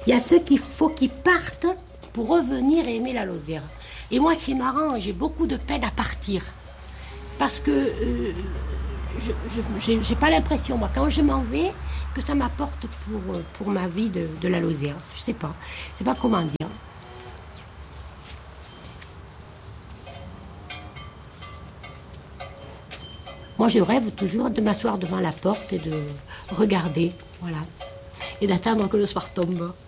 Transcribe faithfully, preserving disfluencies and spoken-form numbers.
Il y a ceux qu'il faut qu'ils partent pour revenir et aimer la Lozère. Et moi, c'est marrant, j'ai beaucoup de peine à partir. Parce que euh, je n'ai pas l'impression, moi, quand je m'en vais, que ça m'apporte pour, pour ma vie de, de la Lozère. Je ne sais pas. Je ne sais pas comment dire. Moi, je rêve toujours de m'asseoir devant la porte et de regarder, voilà. Et d'attendre que le soir tombe.